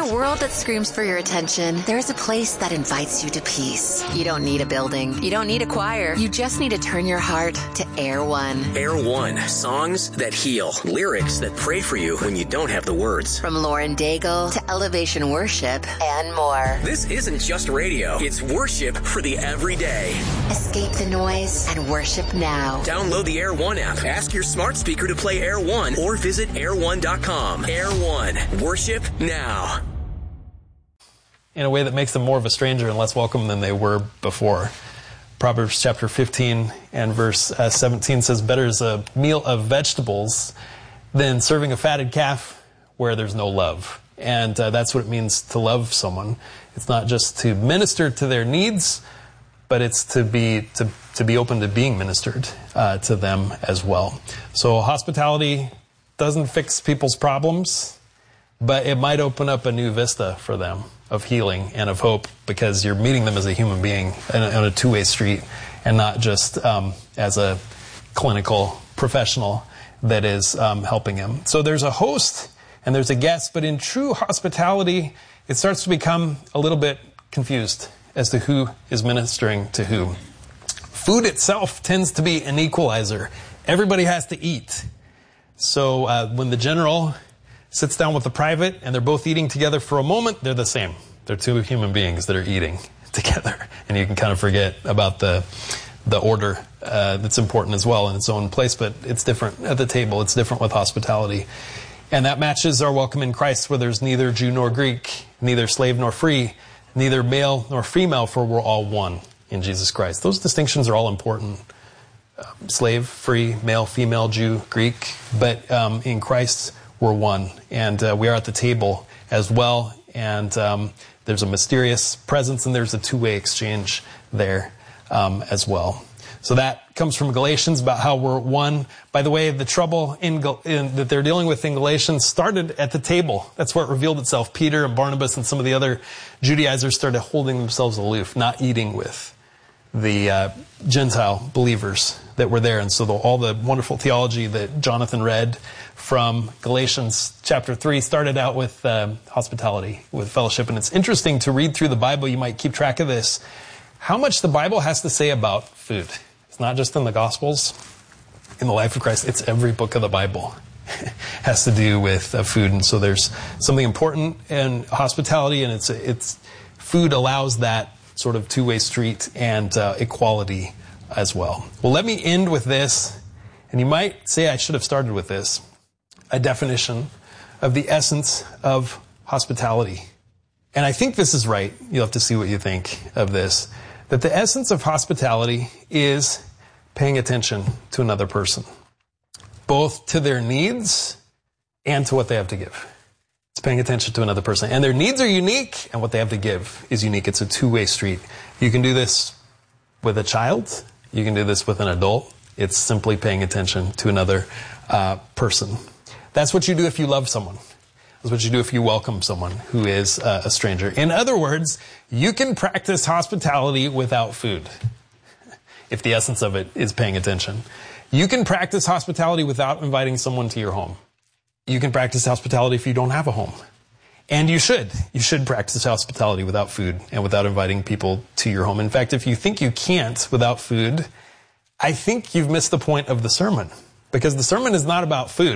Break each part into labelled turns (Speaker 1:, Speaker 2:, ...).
Speaker 1: a world that screams for your attention, there's a place that invites you to peace. You don't need a building. You don't need a choir. You just need to turn your heart to Air One.
Speaker 2: Air One, songs that heal, lyrics that pray for you when you don't have the words.
Speaker 1: From Lauren Daigle to Elevation Worship and more.
Speaker 2: This isn't just radio. It's worship for the everyday.
Speaker 1: Escape the noise and worship now.
Speaker 2: Download the Air One app. Ask your smart speaker to play Air One or visit air1.com. Air One, worship now.
Speaker 3: In a way that makes them more of a stranger and less welcome than they were before. Proverbs chapter 15 and verse 17 says, better is a meal of vegetables than serving a fatted calf where there's no love. And that's what it means to love someone. It's not just to minister to their needs, but it's to be open to being ministered to them as well. So hospitality doesn't fix people's problems, but it might open up a new vista for them of healing and of hope, because you're meeting them as a human being on a two-way street and not just as a clinical professional that is helping him. So there's a host and there's a guest, but in true hospitality, it starts to become a little bit confused as to who is ministering to who. Food itself tends to be an equalizer. Everybody has to eat. So when the general sits down with the private and they're both eating together for a moment, they're the same. They're two human beings that are eating together. And you can kind of forget about the order that's important as well in its own place, but it's different at the table. It's different with hospitality. And that matches our welcome in Christ, where there's neither Jew nor Greek, neither slave nor free, neither male nor female, for we're all one in Jesus Christ. Those distinctions are all important. Slave, free, male, female, Jew, Greek. But in Christ, we're one. And we are at the table as well. And there's a mysterious presence and there's a two-way exchange there as well. So that comes from Galatians about how we're one. By the way, the trouble that they're dealing with in Galatians started at the table. That's where it revealed itself. Peter and Barnabas and some of the other Judaizers started holding themselves aloof, not eating with the Gentile believers that were there. And so all the wonderful theology that Jonathan read from Galatians chapter 3 started out with hospitality, with fellowship. And it's interesting to read through the Bible. You might keep track of this. How much the Bible has to say about food. It's not just in the Gospels, in the life of Christ. It's every book of the Bible has to do with food. And so there's something important in hospitality, and it's food allows that sort of two-way street and equality as well. Well, let me end with this, and you might say I should have started with this, a definition of the essence of hospitality. And I think this is right. You'll have to see what you think of this. That the essence of hospitality is paying attention to another person, both to their needs and to what they have to give. It's paying attention to another person. And their needs are unique, and what they have to give is unique. It's a two-way street. You can do this with a child. You can do this with an adult. It's simply paying attention to another person. That's what you do if you love someone. That's what you do if you welcome someone who is a stranger. In other words, you can practice hospitality without food, if the essence of it is paying attention. You can practice hospitality without inviting someone to your home. You can practice hospitality if you don't have a home. And you should. You should practice hospitality without food and without inviting people to your home. In fact, if you think you can't without food, I think you've missed the point of the sermon. Because the sermon is not about food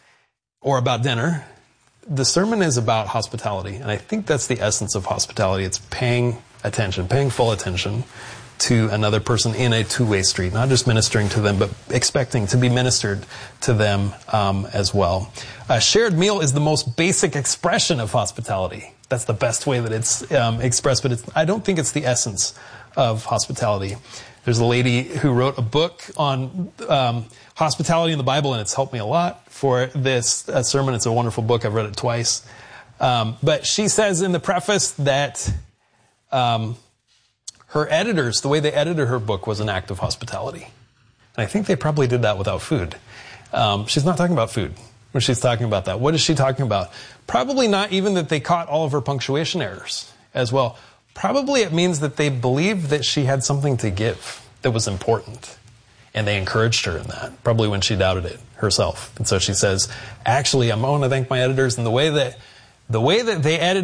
Speaker 3: or about dinner. The sermon is about hospitality, and I think that's the essence of hospitality. It's paying attention, paying full attention to another person in a two-way street, not just ministering to them, but expecting to be ministered to them as well. A shared meal is the most basic expression of hospitality. That's the best way that it's expressed, but I don't think it's the essence of hospitality. There's a lady who wrote a book on hospitality in the Bible, and it's helped me a lot for this sermon. It's a wonderful book. I've read it twice. But she says in the preface that her editors, the way they edited her book was an act of hospitality. And I think they probably did that without food. She's not talking about food when she's talking about that. What is she talking about? Probably not even that they caught all of her punctuation errors as well. Probably it means that they believed that she had something to give that was important. And they encouraged her in that, probably when she doubted it herself. And so she says, actually, I want to thank my editors. And the way that they edited